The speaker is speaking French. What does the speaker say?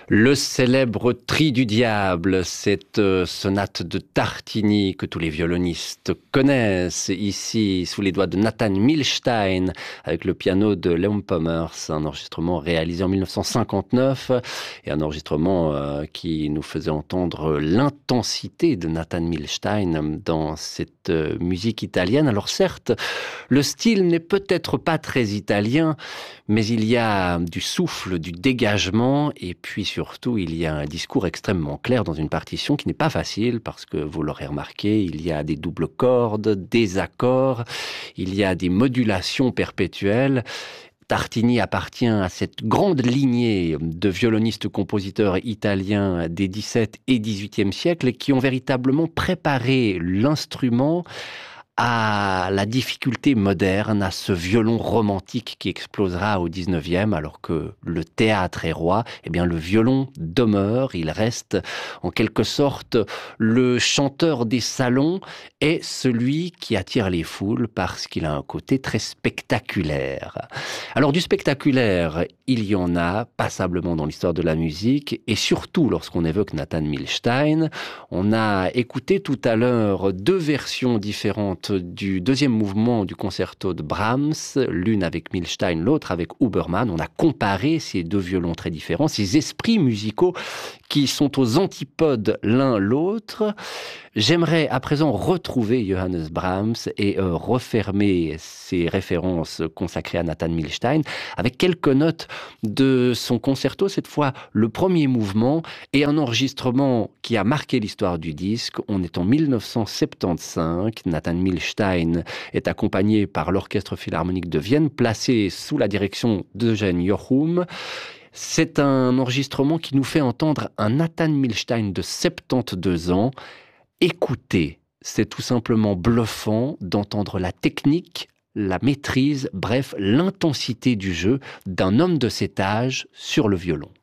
Le célèbre Tri du diable, cette sonate de Tartini que tous les violonistes connaissent, ici sous les doigts de Nathan Milstein, avec le piano de Leon Pommers, un enregistrement réalisé en 1959 et un enregistrement qui nous faisait entendre l'intensité de Nathan Milstein dans cette musique italienne. Alors certes, le style n'est peut-être pas très italien, mais il y a du souffle, du dégagement, et puis surtout, il y a un discours extrêmement clair dans une partition qui n'est pas facile, parce que vous l'aurez remarqué, il y a des doubles cordes, des accords, il y a des modulations perpétuelles. Tartini appartient à cette grande lignée de violonistes-compositeurs italiens des XVIIe et XVIIIe siècles qui ont véritablement préparé l'instrument à la difficulté moderne, à ce violon romantique qui explosera au XIXe, alors que le théâtre est roi, eh bien le violon demeure, il reste en quelque sorte le chanteur des salons et celui qui attire les foules parce qu'il a un côté très spectaculaire. Alors du spectaculaire, il y en a passablement dans l'histoire de la musique et surtout lorsqu'on évoque Nathan Milstein. On a écouté tout à l'heure deux versions différentes du deuxième mouvement du concerto de Brahms, l'une avec Milstein, l'autre avec Huberman. On a comparé ces deux violons très différents, ces esprits musicaux qui sont aux antipodes l'un l'autre. J'aimerais à présent retrouver Johannes Brahms et refermer ces références consacrées à Nathan Milstein avec quelques notes de son concerto, cette fois le premier mouvement et un enregistrement qui a marqué l'histoire du disque. On est en 1975, Nathan Milstein est accompagné par l'Orchestre Philharmonique de Vienne, placé sous la direction d'Eugène Jochum. C'est un enregistrement qui nous fait entendre un Nathan Milstein de 72 ans. Écoutez, c'est tout simplement bluffant d'entendre la technique, la maîtrise, bref, l'intensité du jeu d'un homme de cet âge sur le violon.